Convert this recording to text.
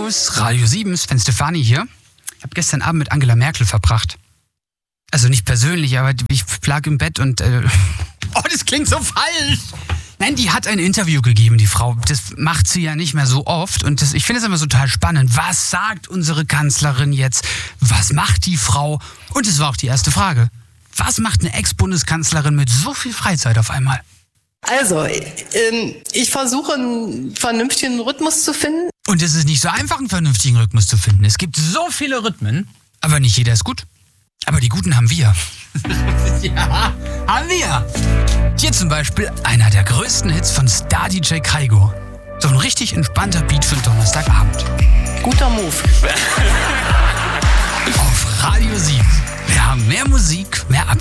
Servus, Radio 7, Sven Stefani hier. Ich habe gestern Abend mit Angela Merkel verbracht. Also nicht persönlich, aber ich lag im Bett und... Oh, das klingt so falsch! Nein, die hat ein Interview gegeben, die Frau. Das macht sie ja nicht mehr so oft. Und ich finde es immer total spannend. Was sagt unsere Kanzlerin jetzt? Was macht die Frau? Und es war auch die erste Frage. Was macht eine Ex-Bundeskanzlerin mit so viel Freizeit auf einmal? Also, ich versuche einen vernünftigen Rhythmus zu finden. Und es ist nicht so einfach, einen vernünftigen Rhythmus zu finden. Es gibt so viele Rhythmen, aber nicht jeder ist gut. Aber die guten haben wir. Ja, haben wir. Hier zum Beispiel einer der größten Hits von Star-DJ Kaigo. So ein richtig entspannter Beat für einen Donnerstagabend. Guter Move. Auf Radio 7. Wir haben mehr Musik, mehr Abwechslung.